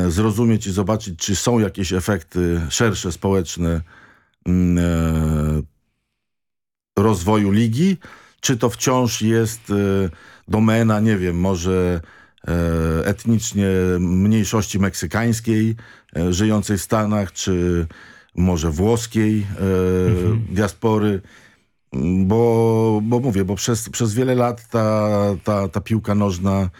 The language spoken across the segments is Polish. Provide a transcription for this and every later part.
zrozumieć i zobaczyć, czy są jakieś efekty szersze, społeczne rozwoju ligi, czy to wciąż jest domena, nie wiem, może etnicznie mniejszości meksykańskiej żyjącej w Stanach, czy może włoskiej diaspory, bo mówię, bo przez wiele lat ta piłka nożna,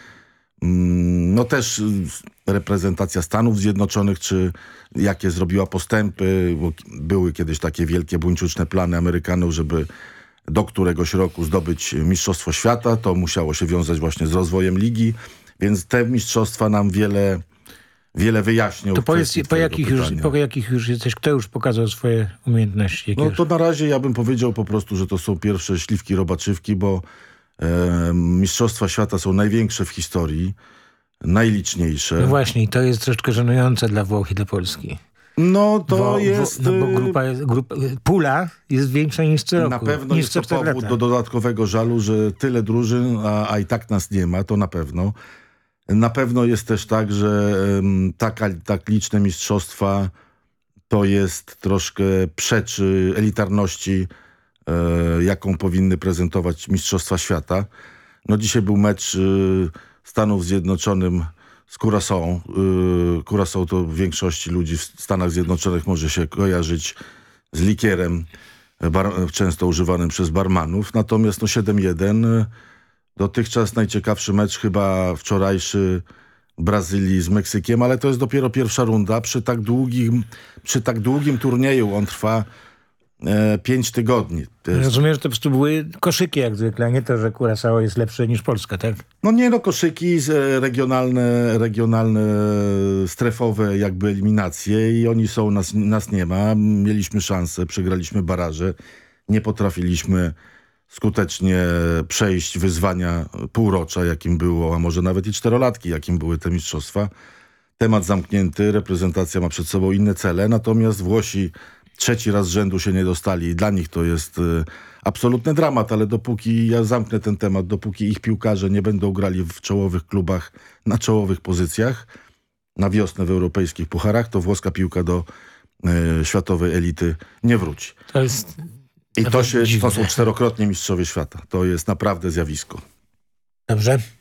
no też reprezentacja Stanów Zjednoczonych, czy jakie zrobiła postępy, bo były kiedyś takie wielkie buńczuczne plany Amerykanów, żeby do któregoś roku zdobyć Mistrzostwo Świata, to musiało się wiązać właśnie z rozwojem ligi, więc te mistrzostwa nam wiele wyjaśnią. To powiedz, po jakich już jesteś, kto już pokazał swoje umiejętności? No to na razie ja bym powiedział po prostu, że to są pierwsze śliwki robaczywki, bo Mistrzostwa Świata są największe w historii, najliczniejsze. No właśnie, i to jest troszeczkę żenujące dla Włoch i dla Polski. No to jest... No bo pula jest większa niż co roku. Na pewno jest to powód do dodatkowego żalu, że tyle drużyn, a i tak nas nie ma, to na pewno. Na pewno jest też tak, że tak liczne mistrzostwa to jest troszkę przeczy elitarności, jaką powinny prezentować Mistrzostwa Świata. No dzisiaj był mecz Stanów Zjednoczonych z Curaçao. Curaçao to w większości ludzi w Stanach Zjednoczonych może się kojarzyć z likierem, często używanym przez barmanów. Natomiast 7-1, dotychczas najciekawszy mecz chyba wczorajszy Brazylii z Meksykiem, ale to jest dopiero pierwsza runda. Przy tak długim turnieju on trwa 5 tygodni. Rozumiem, że to po prostu były koszyki jak zwykle, a nie to, że Curaçao jest lepsze niż Polska, tak? No nie, koszyki regionalne, strefowe jakby eliminacje i oni są, nas nie ma. Mieliśmy szansę, przegraliśmy baraże, nie potrafiliśmy skutecznie przejść wyzwania półrocza, jakim było, a może nawet i 4-latki, jakim były te mistrzostwa. Temat zamknięty, reprezentacja ma przed sobą inne cele, natomiast Włosi 3. raz z rzędu się nie dostali i dla nich to jest absolutny dramat, ale dopóki ja zamknę ten temat, dopóki ich piłkarze nie będą grali w czołowych klubach, na czołowych pozycjach, na wiosnę w europejskich pucharach, to włoska piłka do światowej elity nie wróci. I to są 4-krotnie mistrzowie świata. To jest naprawdę zjawisko. Dobrze.